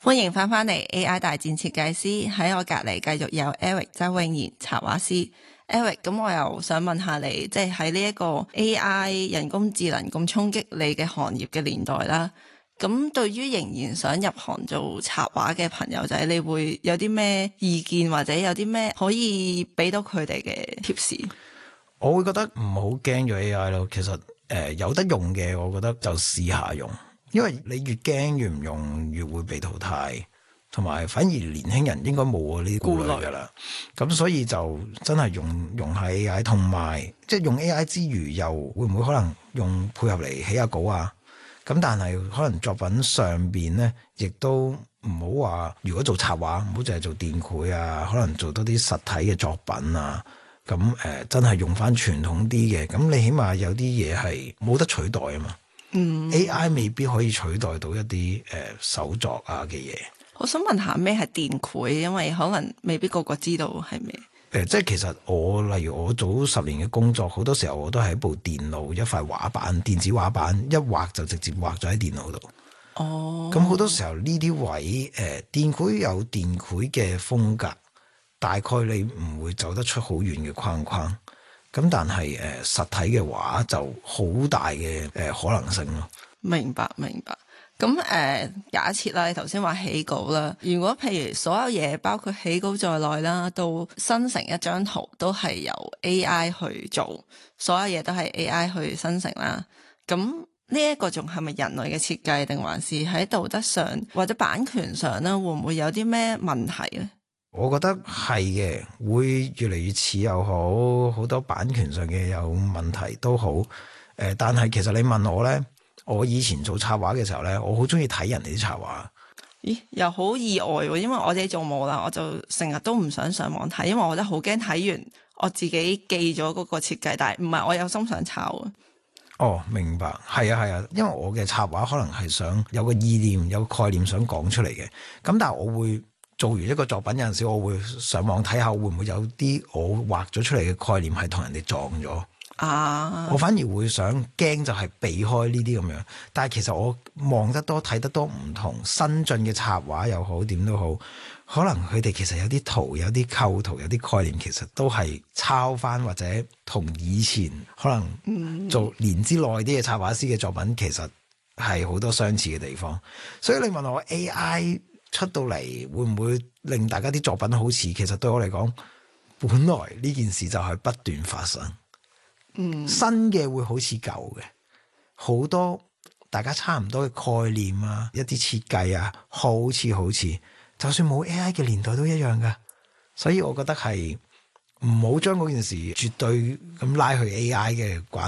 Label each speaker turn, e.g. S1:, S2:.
S1: 歡迎翻嚟 AI 大戰設計師，喺我隔離繼續有 Eric 周永賢插畫師。Eric， 咁我又想問下你，即係喺呢一個 AI 人工智能咁衝擊你嘅行業嘅年代啦，咁對於仍然想入行做插畫嘅朋友仔，你會有啲咩意見，或者有啲咩可以俾到佢哋嘅貼士？
S2: 我會覺得唔好驚咗 AI 咯，其實有得用嘅，我覺得就試下用，因為你越驚越唔用，越會被淘汰，同埋反而年輕人應該冇呢啲顧慮噶啦。咁所以就真係用下 AI， 同埋即係用 AI 之餘，又會唔會可能用配合嚟起下稿啊？咁但係可能作品上邊咧，亦都唔好話，如果做插畫唔好淨係做電繪啊，可能做多啲實體嘅作品啊。咁真係用翻傳統啲嘅，咁你起碼有啲嘢係冇得取代啊嘛。AI 未必可以取代到一啲手作啊嘅嘢。
S1: 我想問下咩係電繪，因為可能未必個個知道係咩。
S2: 即係其實例如我早10年嘅工作，好多時候我都係一部電腦一塊畫板，電子畫板一畫就直接畫咗喺電腦度。
S1: 哦。
S2: 咁好多時候呢啲位電繪有電繪嘅風格。大概你唔會走得出好遠嘅框框，咁但係實體嘅話就好大嘅可能性咯。
S1: 明白。咁假設啦，你頭先話起稿啦，如果譬如所有嘢包括起稿在內啦，到生成一張圖都係由 AI 去做，所有嘢都係 AI 去生成啦。咁呢一個仲係咪人類嘅設計，定還是喺道德上或者版權上咧，會唔會有啲咩問題咧？
S2: 我覺得係嘅，會越嚟越似又好，好多版權上嘅有問題都好。但係其實你問我咧，我以前做插畫嘅時候咧，我好中意睇人哋啲插畫。
S1: 咦，又好意外喎！因為我自己做冇啦，我就成日都唔想上網睇，因為我覺得好驚睇完我自己記咗嗰個設計，但係唔係我有心想抄啊。
S2: 哦，明白，係啊，因為我嘅插畫可能係想有個意念、有個概念想講出嚟嘅，咁但係我會。做完一個作品有陣時，我會上網睇下會唔會有啲我畫咗出嚟嘅概念係同人哋撞咗啊！我反而會想驚就係避開呢啲咁樣，但係其實我望得多睇得多唔同新進嘅插畫又好點都好，可能佢哋其實有啲圖、有啲構圖、有啲概念，其實都係抄翻或者同以前可能做年之內啲嘅插畫師嘅作品，其實係好多相似嘅地方。所以你問我 AI出到嚟會唔會令大家啲作品好似？其實對我嚟講，本來呢件事就係不斷發生。新嘅會好似舊嘅，好多大家差唔多嘅概念啊，一啲設計啊，好似，就算冇 AI 嘅年代都一樣噶。所以我覺得係唔好將嗰件事絕對咁拉去 AI 嘅關係。